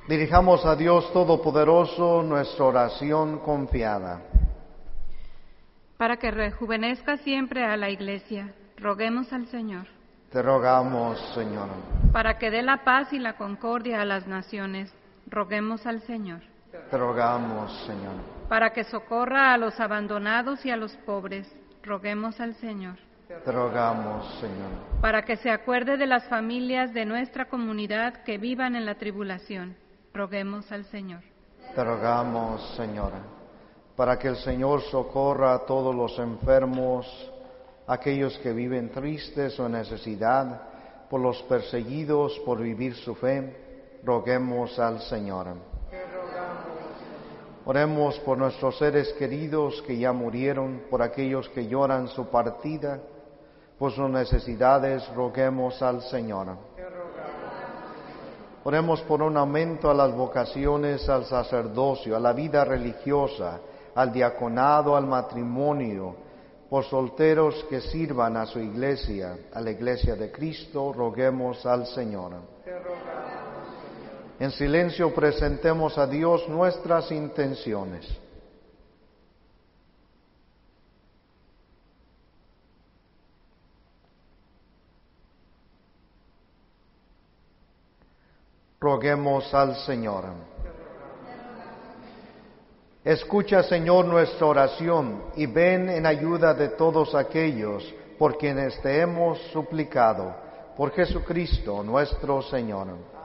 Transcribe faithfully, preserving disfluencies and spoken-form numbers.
Dirijamos a Dios Todopoderoso nuestra oración confiada. Para que rejuvenezca siempre a la Iglesia, roguemos al Señor. Te rogamos, Señor. Para que dé la paz y la concordia a las naciones, roguemos al Señor. Te rogamos, Señor. Para que socorra a los abandonados y a los pobres, roguemos al Señor. Te rogamos, Señor. Para que se acuerde de las familias de nuestra comunidad que vivan en la tribulación, roguemos al Señor. Te rogamos, Señora, para que el Señor socorra a todos los enfermos, aquellos que viven tristes o en necesidad, por los perseguidos por vivir su fe, roguemos al Señor. Te rogamos. Oremos por nuestros seres queridos que ya murieron, por aquellos que lloran su partida, por sus necesidades, roguemos al Señor. Te rogamos. Oremos por un aumento a las vocaciones al sacerdocio, a la vida religiosa, al diaconado, al matrimonio, por solteros que sirvan a su iglesia, a la iglesia de Cristo, roguemos al Señor. Te rogamos. En silencio presentemos a Dios nuestras intenciones. Roguemos al Señor. Escucha, Señor, nuestra oración y ven en ayuda de todos aquellos por quienes te hemos suplicado, por Jesucristo nuestro Señor.